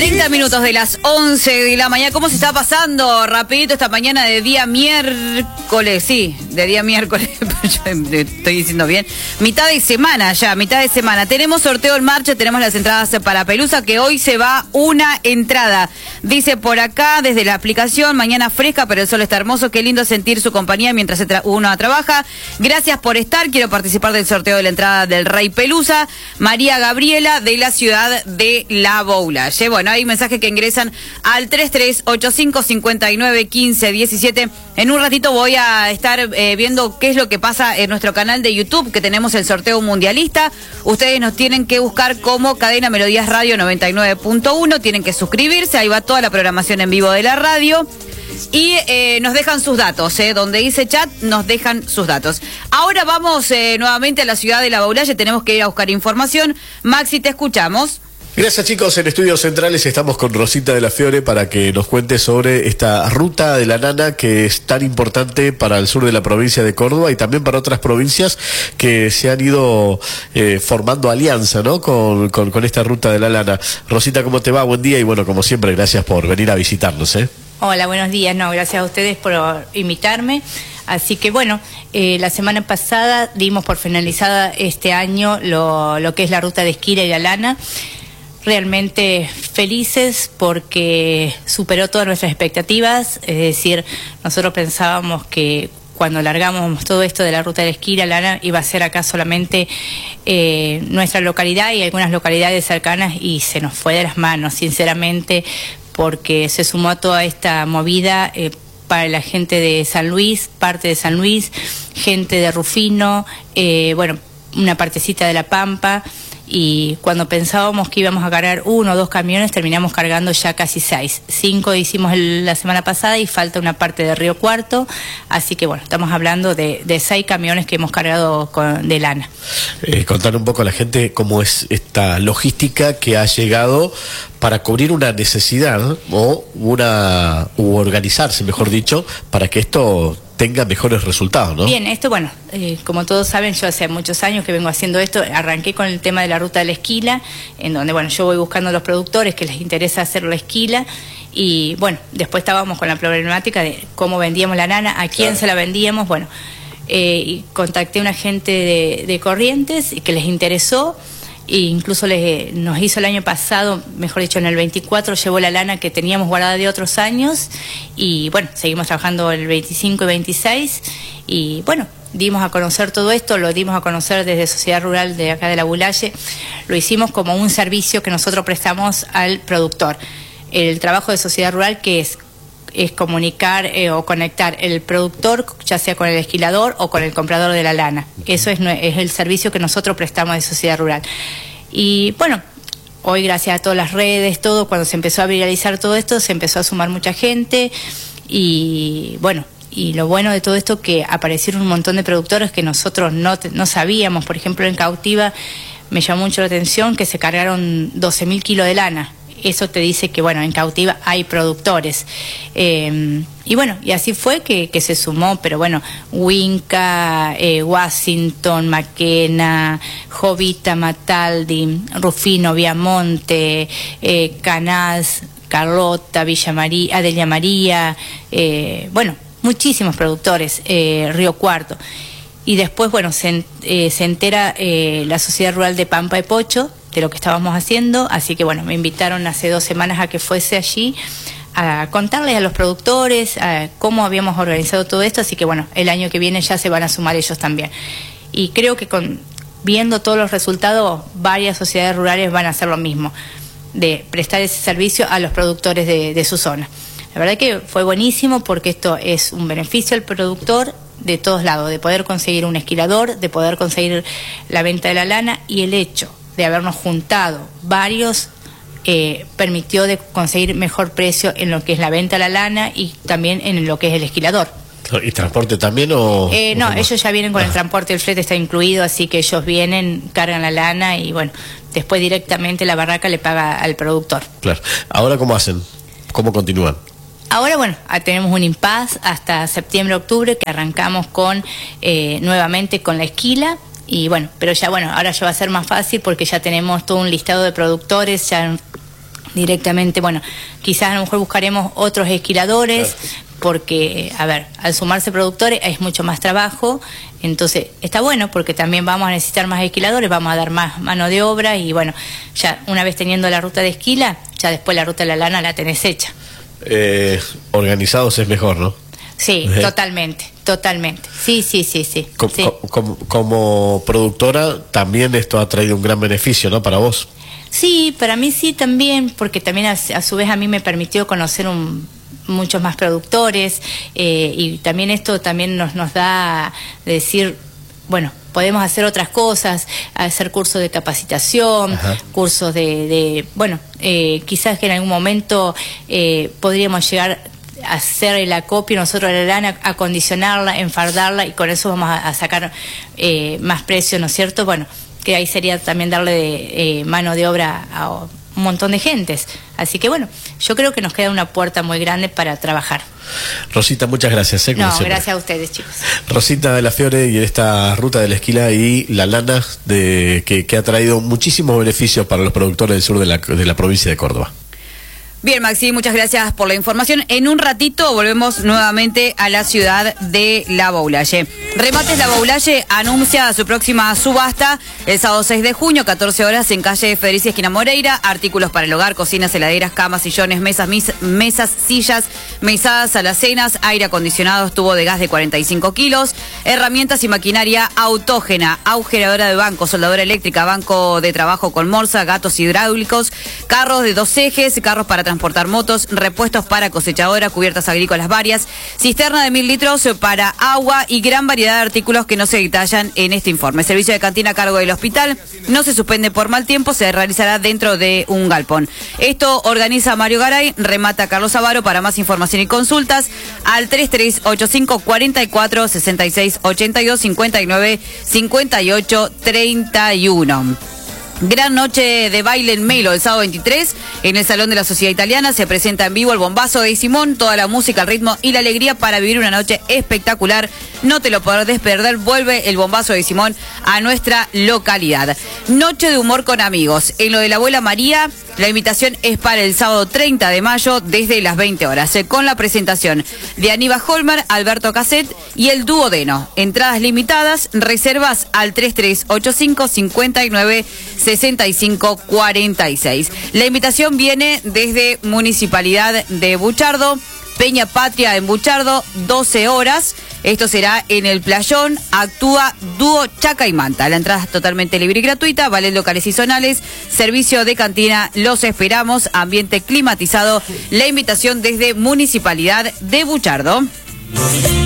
30 minutos de las 11 de la mañana. ¿Cómo se está pasando rapidito esta mañana de día miércoles? Sí, de día miércoles, yo estoy diciendo bien. Mitad de semana ya, mitad de semana. Tenemos sorteo en marcha, tenemos las entradas para Pelusa, que hoy se va una entrada. Dice por acá, desde la aplicación, mañana fresca, pero el sol está hermoso. Qué lindo sentir su compañía mientras uno trabaja. Gracias por estar. Quiero participar del sorteo de la entrada del Rey Pelusa. María Gabriela, de la ciudad de La Boulaye. Bueno, hay mensajes que ingresan al 3385591517. En un ratito voy a estar viendo qué es lo que pasa en nuestro canal de YouTube, que tenemos el sorteo mundialista. Ustedes nos tienen que buscar como Cadena Melodías Radio 99.1. Tienen que suscribirse. Ahí va toda la programación en vivo de la radio. Y nos dejan sus datos, donde dice chat, nos dejan sus datos. Ahora vamos nuevamente a la ciudad de La Boulaye, tenemos que ir a buscar información. Maxi, te escuchamos. Gracias, chicos. En Estudios Centrales estamos con Rosita de la Fiore para que nos cuente sobre esta ruta de la nana que es tan importante para el sur de la provincia de Córdoba y también para otras provincias que se han ido formando alianza, ¿no? con esta ruta de la lana. Rosita, ¿cómo te va? Buen día y bueno, como siempre, gracias por venir a visitarnos, Hola, buenos días. No, gracias a ustedes por invitarme. Así que bueno, la semana pasada dimos por finalizada este año lo que es la ruta de Esquila y la lana. Realmente felices porque superó todas nuestras expectativas. Es decir, nosotros pensábamos que cuando largamos todo esto de la ruta de Esquila, lana, iba a ser acá solamente nuestra localidad y algunas localidades cercanas, y se nos fue de las manos, sinceramente, porque se sumó a toda esta movida para la gente de San Luis, parte de San Luis, gente de Rufino, bueno, una partecita de La Pampa, y cuando pensábamos que íbamos a cargar 1 o 2 camiones, terminamos cargando ya casi 6. 5 hicimos la semana pasada y falta una parte de Río Cuarto, así que bueno, estamos hablando de 6 camiones que hemos cargado de lana. Contar un poco a la gente cómo es esta logística que ha llegado para cubrir una necesidad o organizarse, mejor dicho, para que esto tenga mejores resultados, ¿no? Bien, esto, bueno, como todos saben, yo hace muchos años que vengo haciendo esto. Arranqué con el tema de la ruta de la esquila, en donde, bueno, yo voy buscando a los productores que les interesa hacer la esquila, y bueno, después estábamos con la problemática de cómo vendíamos la nana, a quién se la vendíamos. Bueno, y contacté a una gente de Corrientes que les interesó. E incluso nos hizo el año pasado, mejor dicho en el 24, llevó la lana que teníamos guardada de otros años, y bueno, seguimos trabajando el 25 y 26, y bueno, dimos a conocer todo esto, lo dimos a conocer desde Sociedad Rural de acá de La Boulaye. Lo hicimos como un servicio que nosotros prestamos al productor. El trabajo de Sociedad Rural, que es comunicar o conectar el productor, ya sea con el esquilador o con el comprador de la lana. Eso es el servicio que nosotros prestamos de Sociedad Rural. Y bueno, hoy gracias a todas las redes, todo, cuando se empezó a viralizar todo esto, se empezó a sumar mucha gente, y bueno, y lo bueno de todo esto, que aparecieron un montón de productores que nosotros no sabíamos. Por ejemplo, en Cautiva me llamó mucho la atención que se cargaron 12.000 kilos de lana. Eso te dice que, bueno, en Cautiva hay productores. Y bueno, y así fue que se sumó, pero bueno, Winca, Washington, Maquena, Jovita, Mataldi, Rufino, Viamonte, Canals, Carlota, Villa María, Adelia María, bueno, muchísimos productores, Río Cuarto. Y después, bueno, se entera la Sociedad Rural de Pampa de Pocho de lo que estábamos haciendo, así que bueno, me invitaron hace 2 semanas a que fuese allí a contarles a los productores cómo habíamos organizado todo esto, así que bueno, el año que viene ya se van a sumar ellos también. Y creo que viendo todos los resultados, varias sociedades rurales van a hacer lo mismo, de prestar ese servicio a los productores de su zona. La verdad que fue buenísimo, porque esto es un beneficio al productor de todos lados, de poder conseguir un esquilador, de poder conseguir la venta de la lana, y el hecho de habernos juntado varios permitió de conseguir mejor precio en lo que es la venta de la lana y también en lo que es el esquilador. ¿Y transporte también o...? No, ellos ya vienen con el transporte, el flete está incluido, así que ellos vienen, cargan la lana y bueno, después directamente la barraca le paga al productor. Claro. ¿Ahora cómo hacen? ¿Cómo continúan? Ahora, bueno, tenemos un impasse hasta septiembre, octubre, que arrancamos con nuevamente con la esquila. Y bueno, pero ya bueno, ahora ya va a ser más fácil porque ya tenemos todo un listado de productores, ya directamente, bueno, quizás a lo mejor buscaremos otros esquiladores, porque, a ver, al sumarse productores es mucho más trabajo, entonces está bueno porque también vamos a necesitar más esquiladores, vamos a dar más mano de obra y bueno, ya una vez teniendo la ruta de esquila, ya después la ruta de la lana la tenés hecha. Organizados es mejor, ¿no? Sí, totalmente. Sí. Como productora, también esto ha traído un gran beneficio, ¿no? Para vos. Sí, para mí sí también, porque también a su vez a mí me permitió conocer muchos más productores y también esto también nos da de decir, bueno, podemos hacer otras cosas, hacer cursos de capacitación, cursos bueno, quizás que en algún momento podríamos llegar a hacer el acopio nosotros de la lana, acondicionarla, enfardarla y con eso vamos a sacar más precio, ¿no es cierto? Bueno, que ahí sería también darle mano de obra a un montón de gentes. Así que bueno, yo creo que nos queda una puerta muy grande para trabajar. Rosita, muchas gracias. No, gracias a ustedes, chicos. Rosita de la Fiore y esta ruta de la esquila y la lana que ha traído muchísimos beneficios para los productores del sur de la provincia de Córdoba. Bien, Maxi, muchas gracias por la información. En un ratito volvemos nuevamente a la ciudad de La Boulaye. Remates La Boulaye anuncia su próxima subasta el sábado 6 de junio, 14 horas, en calle Federici esquina Moreira. Artículos para el hogar, cocinas, heladeras, camas, sillones, mesas, sillas, mesadas, alacenas, aire acondicionado, tubo de gas de 45 kilos, herramientas y maquinaria autógena, agujeradora de banco, soldadora eléctrica, banco de trabajo con morsa, gatos hidráulicos, carros de 2 ejes, carros para transportar motos, repuestos para cosechadora, cubiertas agrícolas varias, cisterna de 1000 litros para agua y gran variedad de artículos que no se detallan en este informe. Servicio de cantina a cargo del hospital no se suspende por mal tiempo, se realizará dentro de un galpón. Esto organiza Mario Garay, remata Carlos Avaro. Para más información y consultas al 3385 44 66 82 59 58 31. Gran noche de baile en Melo el sábado 23 en el Salón de la Sociedad Italiana. Se presenta en vivo el bombazo de Simón, toda la música, el ritmo y la alegría para vivir una noche espectacular. No te lo podrás perder, vuelve el bombazo de Simón a nuestra localidad. Noche de humor con amigos. En lo de la abuela María, la invitación es para el sábado 30 de mayo desde las 20 horas, con la presentación de Aníbal Holmer, Alberto Casset y el dúo Deno. Entradas limitadas, reservas al 3385 59 65 46. La invitación viene desde Municipalidad de Buchardo, Peña Patria en Buchardo, 12 horas. Esto será en el Playón. Actúa Dúo Chaca y Manta. La entrada es totalmente libre y gratuita. Vales locales y zonales. Servicio de cantina. Los esperamos. Ambiente climatizado. La invitación desde Municipalidad de Buchardo.